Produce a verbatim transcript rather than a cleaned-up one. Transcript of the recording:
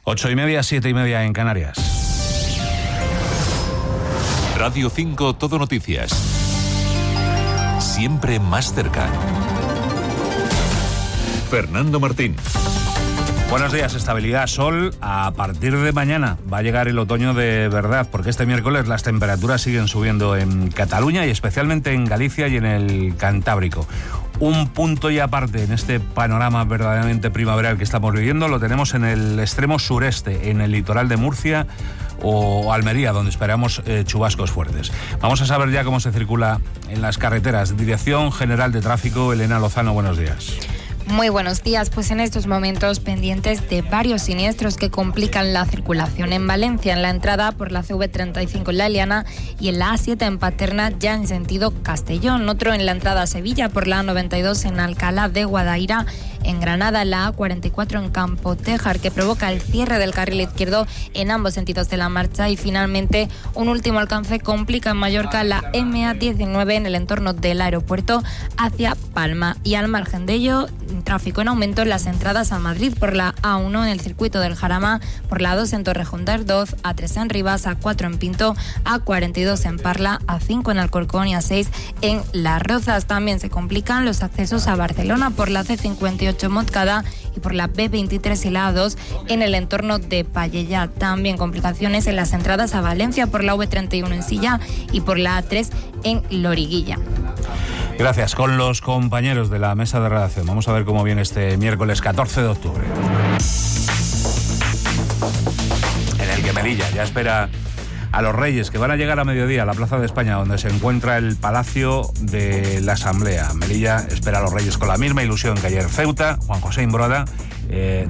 Ocho y media, siete y media en Canarias. Radio cinco Todo Noticias. Siempre más cerca. Fernando Martín. Buenos días, estabilidad, sol. A partir de mañana va a llegar el otoño de verdad, porque este miércoles las temperaturas siguen subiendo en Cataluña y especialmente en Galicia y en el Cantábrico. Un punto y aparte en este panorama verdaderamente primaveral que estamos viviendo lo tenemos en el extremo sureste, en el litoral de Murcia o Almería, donde esperamos eh, chubascos fuertes. Vamos a saber ya cómo se circula en las carreteras. Dirección General de Tráfico, Elena Lozano, buenos días. Muy buenos días, pues en estos momentos pendientes de varios siniestros que complican la circulación en Valencia, en la entrada por la C V treinta y cinco en La Eliana y en la A siete en Paterna, ya en sentido Castellón. Otro en la entrada a Sevilla por la A noventa y dos en Alcalá de Guadaira, en Granada la A cuarenta y cuatro en Campotejar, que provoca el cierre del carril izquierdo en ambos sentidos de la marcha. Y finalmente un último alcance complica en Mallorca la M A diecinueve en el entorno del aeropuerto hacia Palma. Y al margen de ello, tráfico en aumento en las entradas a Madrid por la A uno en el circuito del Jarama, por la A dos en Torrejón de Ardoz, A tres en Rivas, A cuatro en Pinto, A cuarenta y dos en Parla, A cinco en Alcorcón y A seis en Las Rozas. También se complican los accesos a Barcelona por la C cincuenta y ocho Montcada y por la B veintitrés y la A dos en el entorno de Pallejà. También complicaciones en las entradas a Valencia por la V treinta y uno en Silla y por la A tres en Loriguilla. Gracias. Con los compañeros de la mesa de redacción vamos a ver cómo viene este miércoles catorce de octubre, en el que Melilla ya espera a los Reyes, que van a llegar a mediodía a la Plaza de España, donde se encuentra el Palacio de la Asamblea. Melilla espera a los Reyes con la misma ilusión que ayer Ceuta. Juan José Imbroda, eh,